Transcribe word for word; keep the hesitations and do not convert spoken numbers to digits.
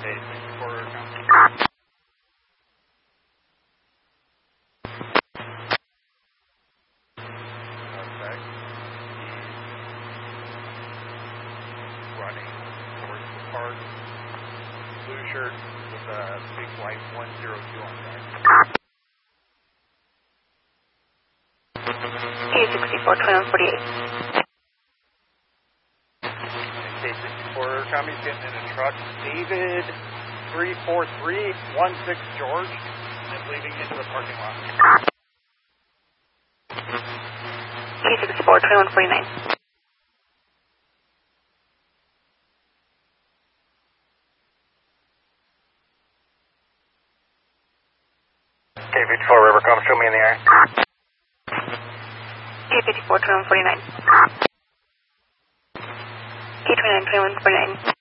sixty-four River County. Suspect. He's running towards the park. Blue shirt with a big white one zero two on back. K sixty-four, twenty-one forty-eight. K sixty-four County's getting in a truck. David three four three one six George is leaving into the parking lot. K sixty-four, twenty-one forty-nine. K fifty-four River, come show me in the area. K fifty-four, twenty-one forty-nine. K twenty-nine, twenty-one forty-nine.